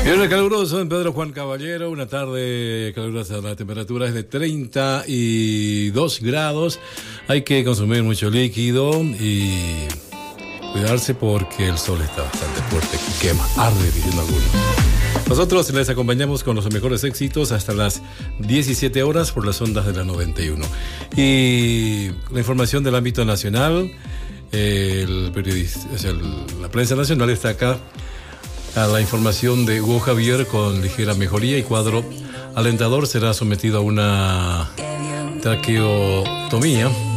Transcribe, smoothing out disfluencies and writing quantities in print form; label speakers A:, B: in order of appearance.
A: Viernes caluroso en Pedro Juan Caballero, una tarde calurosa, la temperatura es de 32 grados, hay que consumir mucho líquido y cuidarse porque el sol está bastante fuerte, quema, arde, diciendo algunos. Nosotros les acompañamos con los mejores éxitos hasta las 17 horas por las ondas de la 91. Y la información del ámbito nacional, el periodista, la prensa nacional está acá. A la información de Hugo Javier con ligera mejoría y cuadro alentador, será sometido a una traqueotomía